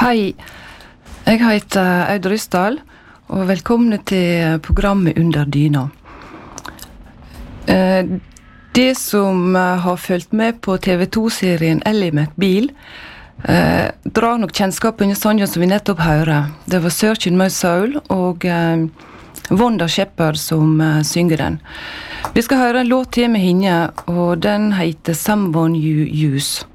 Hei, jeg heter Aud Ryssdal, og velkomne til programmet Under dyna. Det som har følt med på TV2-serien Ellie McBeal, drar nok kjennskap under sangen som vi nettopp hører. Det var Searching My Soul og Wanda Shepherd som synger den. Vi skal høre en låt til med henne, og den heter Someone You Use.